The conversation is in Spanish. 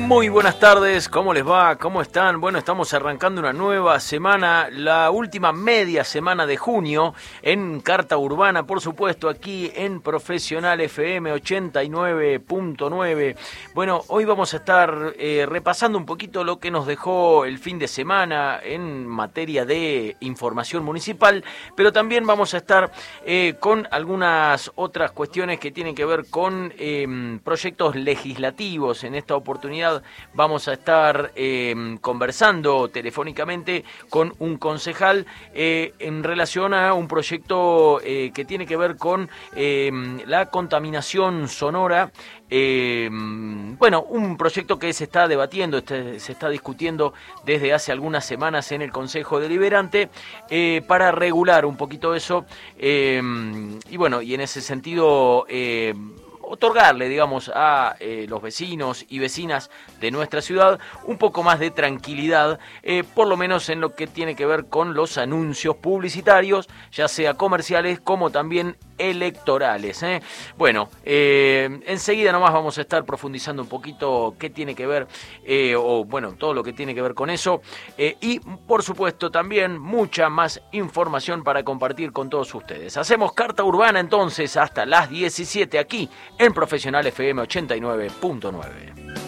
Muy buenas tardes, ¿cómo les va? ¿Cómo están? Bueno, estamos arrancando una nueva semana, la última media semana de junio en Carta Urbana, por supuesto, aquí en Profesional FM 89.9. Bueno, hoy vamos a estar repasando un poquito lo que nos dejó el fin de semana en materia de información municipal, pero también vamos a estar con algunas otras cuestiones que tienen que ver con proyectos legislativos. En esta oportunidad vamos a estar conversando telefónicamente con un concejal en relación a un proyecto que tiene que ver con la contaminación sonora. Bueno, un proyecto que se está debatiendo, se está discutiendo desde hace algunas semanas en el Consejo Deliberante para regular un poquito eso y bueno, y en ese sentido otorgarle, digamos, a los vecinos y vecinas de nuestra ciudad un poco más de tranquilidad, por lo menos en lo que tiene que ver con los anuncios publicitarios, ya sea comerciales como también electorales. Bueno, enseguida nomás vamos a estar profundizando un poquito qué tiene que ver, o bueno, todo lo que tiene que ver con eso, y por supuesto también mucha más información para compartir con todos ustedes. Hacemos Carta Urbana entonces hasta las 17 aquí en Profesional FM 89.9.